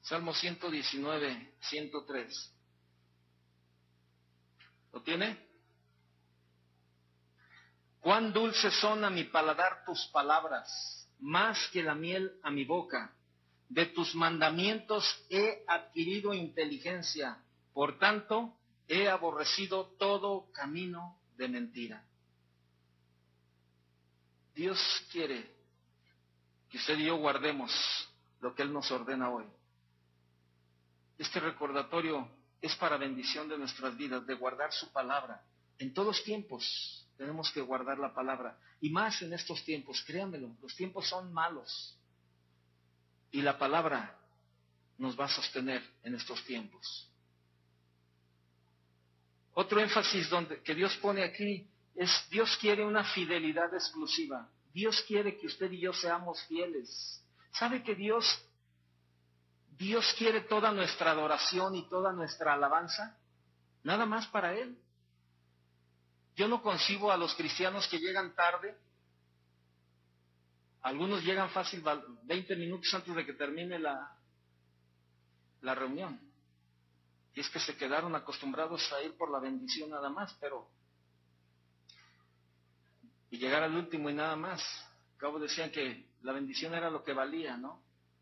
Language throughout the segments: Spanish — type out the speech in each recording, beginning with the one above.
Salmo 119, 103. ¿Lo tiene? Cuán dulces son a mi paladar tus palabras, más que la miel a mi boca. De tus mandamientos he adquirido inteligencia, por tanto he aborrecido todo camino de mentira. Dios quiere que usted y yo guardemos lo que Él nos ordena hoy. Este recordatorio es para bendición de nuestras vidas, de guardar su palabra. En todos tiempos tenemos que guardar la palabra, y más en estos tiempos, créanmelo, los tiempos son malos, y la palabra nos va a sostener en estos tiempos. Otro énfasis que Dios pone aquí es: Dios quiere una fidelidad exclusiva. Dios quiere que usted y yo seamos fieles. ¿Sabe que Dios quiere toda nuestra adoración y toda nuestra alabanza? Nada más para Él. Yo no concibo a los cristianos que llegan tarde. Algunos llegan fácil 20 minutos antes de que termine la reunión. Y es que se quedaron acostumbrados a ir por la bendición nada más, y llegar al último y nada más. Al cabo decían que la bendición era lo que valía, ¿no?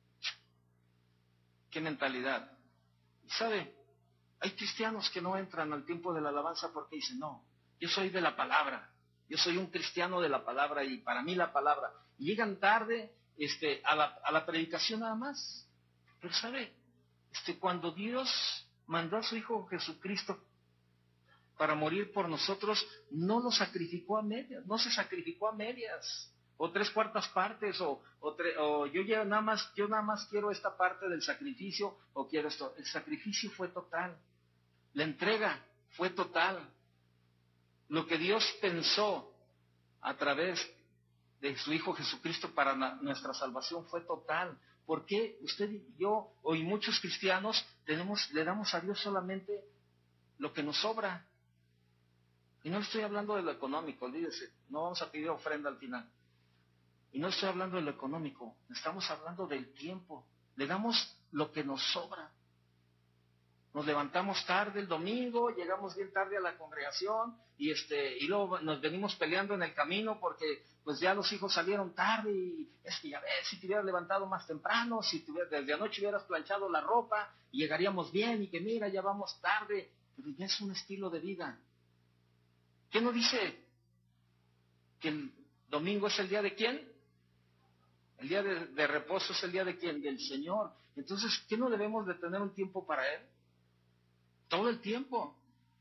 ¿Qué mentalidad? Y sabe, hay cristianos que no entran al tiempo de la alabanza porque dicen: no, yo soy de la palabra, yo soy un cristiano de la palabra y para mí la palabra. Y llegan tarde a la predicación nada más. Pero sabe, cuando Dios mandó a su Hijo Jesucristo para morir por nosotros, no lo sacrificó a medias, no se sacrificó a medias, o 3/4 partes, o yo nada más quiero esta parte del sacrificio, o quiero esto. El sacrificio fue total, la entrega fue total. Lo que Dios pensó a través de su Hijo Jesucristo para nuestra salvación fue total. ¿Por qué usted y yo, y muchos cristianos, le damos a Dios solamente lo que nos sobra? Y no estoy hablando de lo económico, olvídese, no vamos a pedir ofrenda al final. Y no estoy hablando de lo económico, estamos hablando del tiempo. Le damos lo que nos sobra. Nos levantamos tarde el domingo, llegamos bien tarde a la congregación y luego nos venimos peleando en el camino porque pues ya los hijos salieron tarde y es que ya ves, si te hubieras levantado más temprano, desde anoche hubieras planchado la ropa y llegaríamos bien, y que mira, ya vamos tarde. Pero ya es un estilo de vida. ¿Qué no dice que el domingo es el día de quién? El día de reposo es el día de quién? Del Señor. Entonces, ¿qué no debemos de tener un tiempo para Él? Todo el tiempo.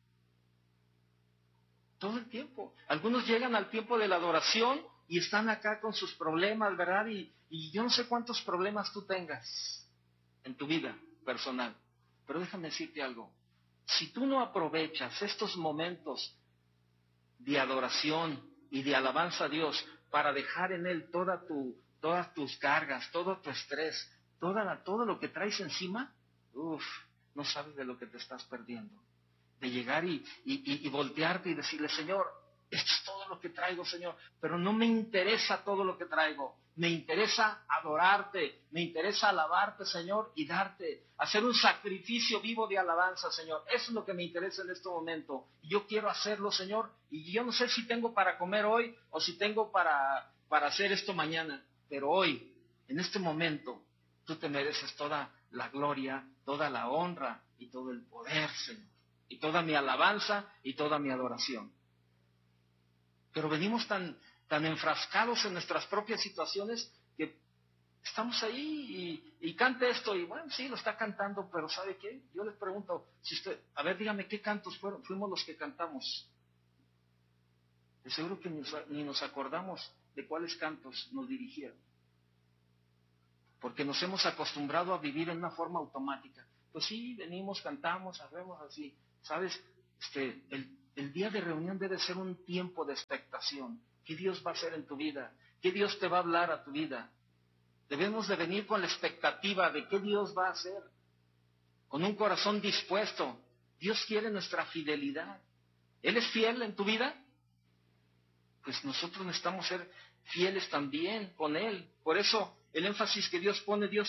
Todo el tiempo. Algunos llegan al tiempo de la adoración y están acá con sus problemas, ¿verdad? Y yo no sé cuántos problemas tú tengas en tu vida personal. Pero déjame decirte algo. Si tú no aprovechas estos momentos de adoración y de alabanza a Dios para dejar en Él todas tus cargas, todo tu estrés, todo lo que traes encima, no sabes de lo que te estás perdiendo. De llegar y voltearte y decirle: Señor, esto es todo lo que traigo, Señor, pero no me interesa todo lo que traigo. Me interesa adorarte, me interesa alabarte, Señor, y hacer un sacrificio vivo de alabanza, Señor. Eso es lo que me interesa en este momento. Y yo quiero hacerlo, Señor, y yo no sé si tengo para comer hoy o si tengo para hacer esto mañana, pero hoy, en este momento, tú te mereces toda la gloria, toda la honra y todo el poder, Señor, y toda mi alabanza y toda mi adoración. Pero venimos tan enfrascados en nuestras propias situaciones que estamos ahí y cante esto, y bueno, sí, lo está cantando, pero ¿sabe qué? Yo les pregunto, a ver, dígame, ¿qué cantos fuimos los que cantamos? De seguro que ni nos acordamos de cuáles cantos nos dirigieron, porque nos hemos acostumbrado a vivir en una forma automática. Pues sí, venimos, cantamos, hacemos así. ¿Sabes? El día de reunión debe ser un tiempo de expectación. ¿Qué Dios va a hacer en tu vida? ¿Qué Dios te va a hablar a tu vida? Debemos de venir con la expectativa de qué Dios va a hacer, con un corazón dispuesto. Dios quiere nuestra fidelidad. ¿Él es fiel en tu vida? Pues nosotros necesitamos ser fieles también con Él. Por eso el énfasis que Dios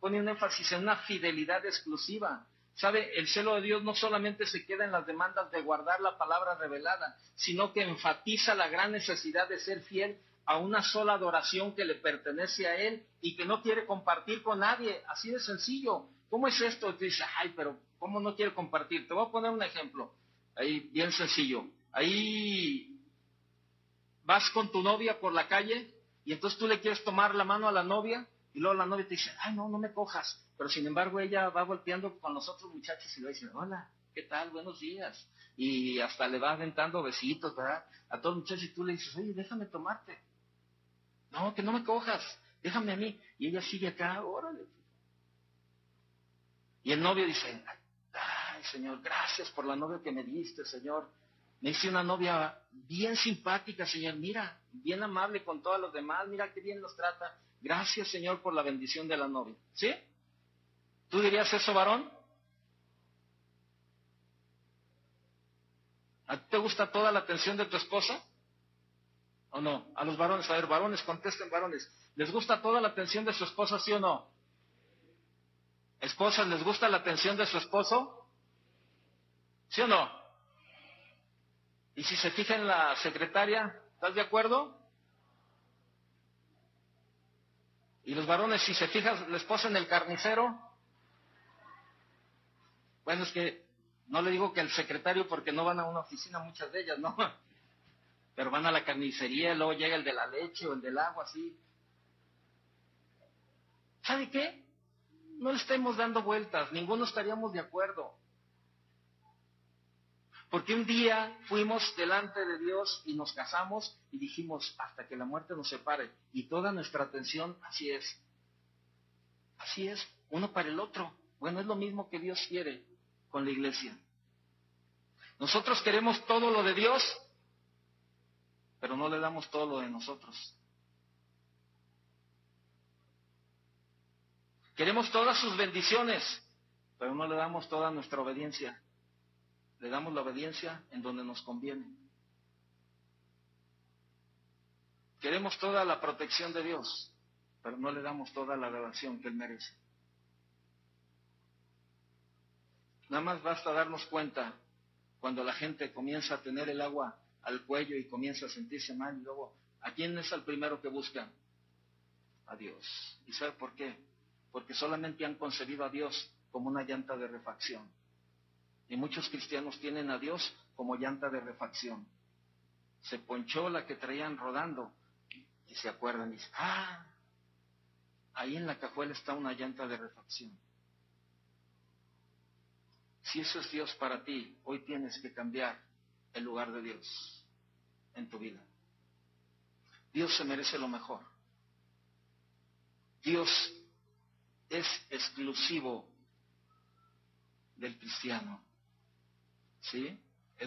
pone un énfasis en una fidelidad exclusiva. ¿Sabe? El celo de Dios no solamente se queda en las demandas de guardar la palabra revelada, sino que enfatiza la gran necesidad de ser fiel a una sola adoración que le pertenece a Él y que no quiere compartir con nadie. Así de sencillo. ¿Cómo es esto? Y tú dices, ay, pero ¿cómo no quiere compartir? Te voy a poner un ejemplo. Ahí, bien sencillo. Ahí vas con tu novia por la calle y entonces tú le quieres tomar la mano a la novia y luego la novia te dice, ay, no, no me cojas. Pero sin embargo ella va volteando con los otros muchachos y le dice, hola, ¿qué tal? Buenos días. Y hasta le va aventando besitos, ¿verdad? A todos los muchachos y tú le dices, oye, déjame tomarte. No, que no me cojas, déjame a mí. Y ella sigue acá, órale. Y el novio dice, ay, Señor, gracias por la novia que me diste, Señor. Me hice una novia bien simpática, Señor, mira, bien amable con todos los demás, mira qué bien los trata. Gracias, Señor, por la bendición de la novia. ¿Sí? ¿Tú dirías eso, varón? ¿A ti te gusta toda la atención de tu esposa? ¿O no? A los varones, a ver, varones, contesten, varones. ¿Les gusta toda la atención de su esposa, sí o no? ¿Esposas, les gusta la atención de su esposo? ¿Sí o no? Y si se fija en la secretaria, ¿estás de acuerdo? Y los varones, si se fija la esposa en el carnicero, bueno, es que no le digo que el secretario porque no van a una oficina muchas de ellas, ¿no? Pero van a la carnicería y luego llega el de la leche o el del agua, así. ¿Sabe qué? No le estemos dando vueltas, ninguno estaríamos de acuerdo. Porque un día fuimos delante de Dios y nos casamos y dijimos, hasta que la muerte nos separe. Y toda nuestra atención, así es, uno para el otro. Bueno, es lo mismo que Dios quiere con la iglesia. Nosotros queremos todo lo de Dios, pero no le damos todo lo de nosotros. Queremos todas sus bendiciones, pero no le damos toda nuestra obediencia. Le damos la obediencia en donde nos conviene. Queremos toda la protección de Dios, pero no le damos toda la adoración que Él merece. Nada más basta darnos cuenta cuando la gente comienza a tener el agua al cuello y comienza a sentirse mal, y luego, ¿a quién es el primero que buscan? A Dios. ¿Y sabe por qué? Porque solamente han concebido a Dios como una llanta de refacción. Y muchos cristianos tienen a Dios como llanta de refacción. Se ponchó la que traían rodando y se acuerdan y dicen, ahí en la cajuela está una llanta de refacción. Si eso es Dios para ti, hoy tienes que cambiar el lugar de Dios en tu vida. Dios se merece lo mejor. Dios es exclusivo del cristiano. ¿Sí?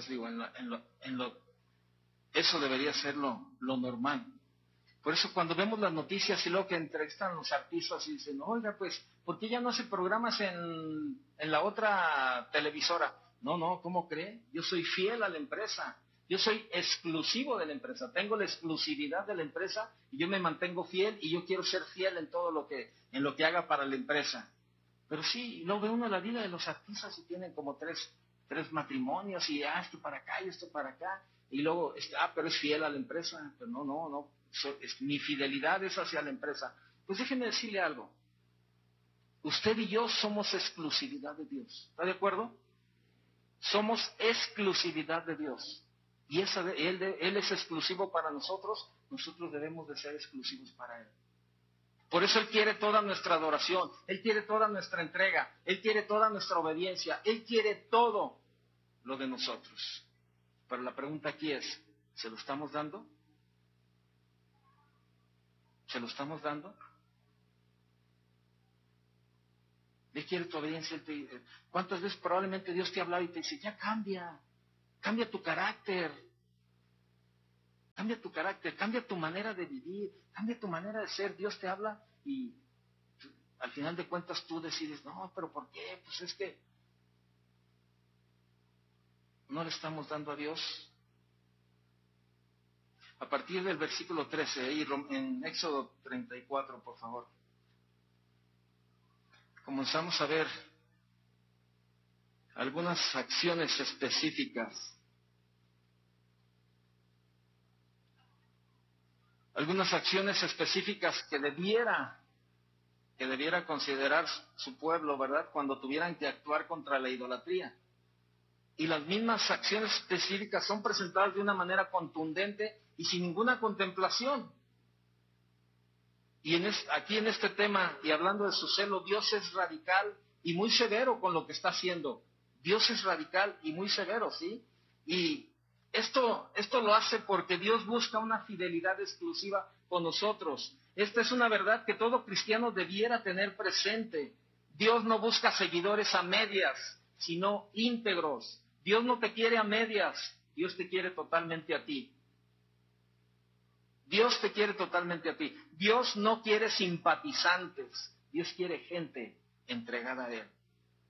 Eso debería ser lo normal. Por eso cuando vemos las noticias y luego que entrevistan a los artistas y dicen, oiga, pues, ¿por qué ya no hace programas en la otra televisora? No, ¿cómo cree? Yo soy fiel a la empresa. Yo soy exclusivo de la empresa. Tengo la exclusividad de la empresa y yo me mantengo fiel y yo quiero ser fiel en todo en lo que haga para la empresa. Pero sí, luego ve uno la vida de los artistas y tienen como tres matrimonios y esto para acá y esto para acá. Y luego, pero es fiel a la empresa. Pero no. Mi fidelidad es hacia la empresa. Pues déjeme decirle algo. Usted y yo somos exclusividad de Dios. ¿Está de acuerdo? Somos exclusividad de Dios. Y Él es exclusivo para nosotros. Nosotros debemos de ser exclusivos para Él. Por eso Él quiere toda nuestra adoración. Él quiere toda nuestra entrega. Él quiere toda nuestra obediencia. Él quiere todo lo de nosotros. Pero la pregunta aquí es, ¿se lo estamos dando? ¿Se lo estamos dando? Él quiere tu obediencia. ¿Cuántas veces probablemente Dios te ha hablado y te dice, ya cambia tu carácter, cambia tu manera de vivir, cambia tu manera de ser? Dios te habla y al final de cuentas tú decides, no, pero ¿por qué? Pues es que no le estamos dando a Dios. A partir del versículo 13, en Éxodo 34, por favor. comenzamos a ver algunas acciones específicas. Algunas acciones específicas que debiera considerar su pueblo, ¿verdad? Cuando tuvieran que actuar contra la idolatría. Y las mismas acciones específicas son presentadas de una manera contundente y sin ninguna contemplación. Y aquí en este tema, y hablando de su celo, Dios es radical y muy severo con lo que está haciendo. Dios es radical y muy severo, ¿sí? Y esto lo hace porque Dios busca una fidelidad exclusiva con nosotros. Esta es una verdad que todo cristiano debiera tener presente. Dios no busca seguidores a medias, sino íntegros. Dios no te quiere a medias, Dios te quiere totalmente a ti. Dios te quiere totalmente a ti. Dios no quiere simpatizantes, Dios quiere gente entregada a Él.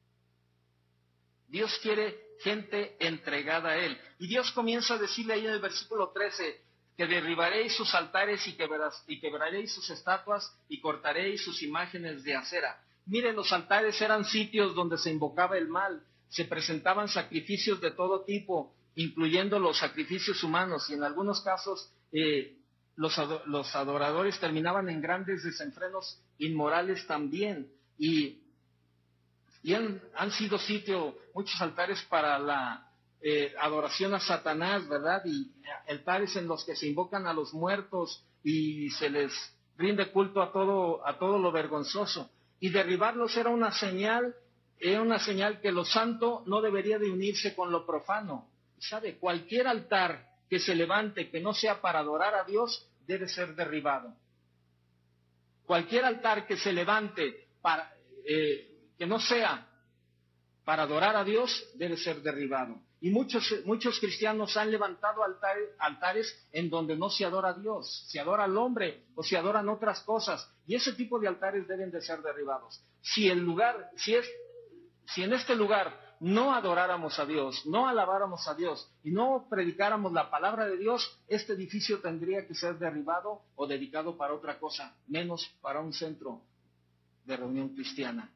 Dios quiere gente entregada a Él. Y Dios comienza a decirle ahí en el versículo 13, que derribaréis sus altares y quebraréis sus estatuas y cortaréis sus imágenes de acera. Miren, los altares eran sitios donde se invocaba el mal, se presentaban sacrificios de todo tipo, incluyendo los sacrificios humanos, y en algunos casos los adoradores terminaban en grandes desenfrenos inmorales también. Y han sido sitio muchos altares para la adoración a Satanás, ¿verdad? Y altares en los que se invocan a los muertos y se les rinde culto a todo lo vergonzoso. Y derribarlos era una señal que lo santo no debería de unirse con lo profano. ¿Sabe? Cualquier altar que se levante que no sea para adorar a Dios debe ser derribado. Cualquier altar que se levante que no sea para adorar a Dios debe ser derribado. Y muchos cristianos han levantado altares en donde no se adora a Dios, se adora al hombre o se adoran otras cosas, y ese tipo de altares deben de ser derribados. Si en este lugar no adoráramos a Dios, no alabáramos a Dios y no predicáramos la palabra de Dios, este edificio tendría que ser derribado o dedicado para otra cosa, menos para un centro de reunión cristiana.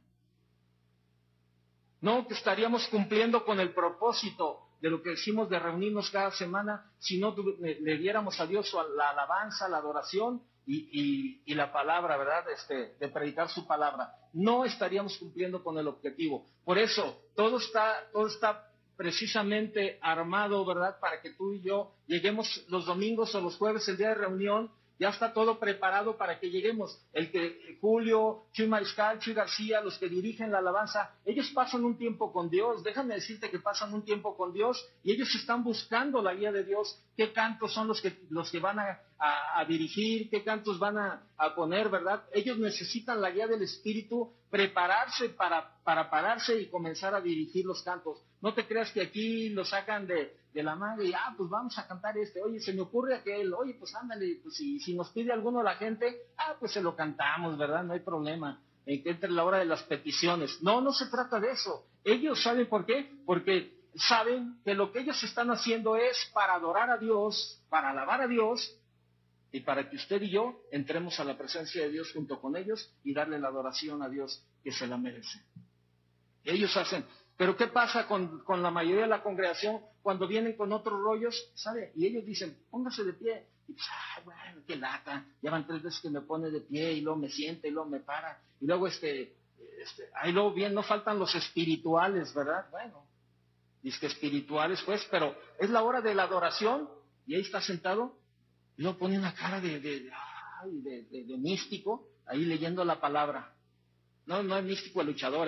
No que estaríamos cumpliendo con el propósito de lo que decimos de reunirnos cada semana si no le diéramos a Dios la alabanza, la adoración y la palabra, ¿verdad? De predicar su palabra. No estaríamos cumpliendo con el objetivo. Por eso, todo está precisamente armado, ¿verdad? Para que tú y yo lleguemos los domingos o los jueves, el día de reunión. Ya está todo preparado para que lleguemos. Julio, Chuy Mariscal, Chuy García, los que dirigen la alabanza, ellos pasan un tiempo con Dios. Déjame decirte que pasan un tiempo con Dios y ellos están buscando la guía de Dios. ¿Qué cantos son los que van a dirigir? ¿Qué cantos van a poner, verdad? Ellos necesitan la guía del Espíritu, prepararse para pararse y comenzar a dirigir los cantos. No te creas que aquí lo sacan de la manga y, pues vamos a cantar oye, se me ocurre aquel, oye, pues ándale, pues si nos pide alguno la gente, pues se lo cantamos, ¿verdad? No hay problema, que entre la hora de las peticiones. No se trata de eso. Ellos saben por qué, porque saben que lo que ellos están haciendo es para adorar a Dios, para alabar a Dios, y para que usted y yo entremos a la presencia de Dios junto con ellos y darle la adoración a Dios que se la merece. Ellos hacen. Pero ¿qué pasa con la mayoría de la congregación cuando vienen con otros rollos? ¿Sabe? Y ellos dicen, póngase de pie. Y pues, bueno, qué lata. Ya van 3 veces que me pone de pie y luego me sienta y luego me para. Y luego ahí luego bien, no faltan los espirituales, ¿verdad? Bueno, dice que espirituales pues, pero es la hora de la adoración y ahí está sentado y luego pone una cara de místico ahí leyendo la palabra. No es místico el luchador,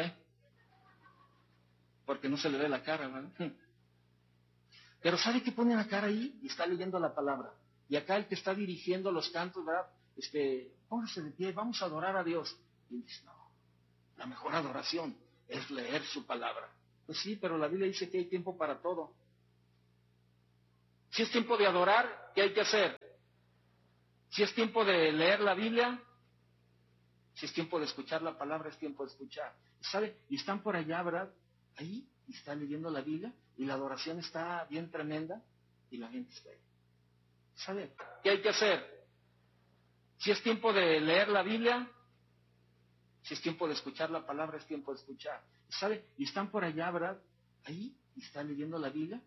porque no se le ve la cara, ¿verdad? Pero ¿sabe qué pone la cara ahí? Y está leyendo la palabra. Y acá el que está dirigiendo los cantos, ¿verdad? Póngase de pie, vamos a adorar a Dios. Y dice, no, la mejor adoración es leer su palabra. Pues sí, pero la Biblia dice que hay tiempo para todo. Si es tiempo de adorar, ¿qué hay que hacer? Si es tiempo de leer la Biblia, si es tiempo de escuchar la palabra, es tiempo de escuchar. ¿Sabe? Y están por allá, ¿verdad? Ahí, y están leyendo la Biblia, y la adoración está bien tremenda, y la gente está ahí. ¿Sabe? ¿Qué hay que hacer? Si es tiempo de leer la Biblia, Si es tiempo de escuchar la palabra, es tiempo de escuchar. ¿Sabe? Y están por allá, ¿verdad? Ahí, y está leyendo la Biblia,